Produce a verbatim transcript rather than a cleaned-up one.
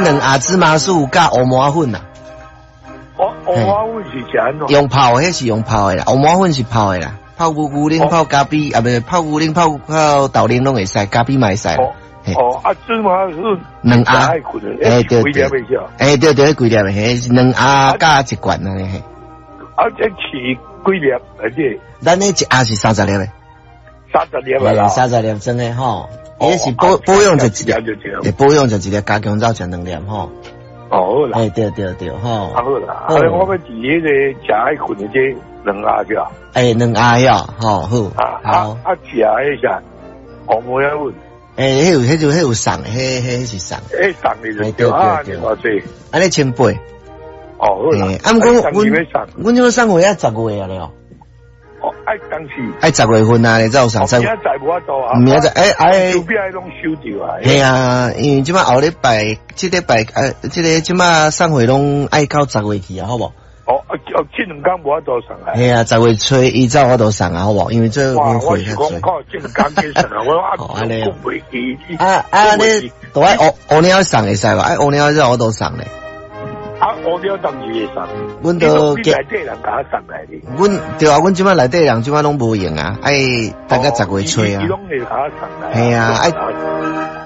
迄两盒芝麻酥加乌麻粉啦。 我乌麻粉是食安怎？ 用泡的，迄是用泡的啦，乌麻粉是泡的啦。泡牛牛奶、泡咖啡，啊，不是泡牛奶、泡泡豆奶拢会使，咖啡嘛会使。 哦，啊，芝麻是两盒，哎对对，哎对对，几粒的，嘿，两盒加一罐啊，嘿。 啊，这是几粒而且？ 咱那一盒是三十粒的， 三十粒啦， 三十粒真的吼，也是保保养就一粒，也保养就一粒，加强皂食两粒吼。 哦好啦， 哎对对对吼， 好啦，啊，我要伫迄个食爱困的这两盒去啊， 哎两盒呀，吼好， 好，啊食迄啥，乌麻粉。诶， 迄有，迄就迄有送，迄迄是送。 诶，送你就对啊，你偌济？ 安尼千八。 哦，好啦。 啊，毋过阮阮即个送回啊十月啊了。 哦，爱当时。 爱十月份啊，你才有送。 明仔载无法度啊。 明仔载，诶诶。 手表拢收掉啊。 系啊，因为即摆后礼拜，即礼拜呃，即个即摆送回拢爱到十月去啊，好无？ 哦，哦，这两天无法度送啊。 系啊，十月初一早我都送啊，好无？因为这我会较济。靠，这两天去送啊，我啊讲袂记。 啊啊，你都爱乌乌鸟送会使吧？爱乌鸟这我都送咧。 啊，乌鸟当时会送。 阮都内底人甲我送来哩。 阮对啊，阮即摆内底人即摆拢无用啊，爱等个十月初啊。 伊拢会甲我送来。 系啊，爱。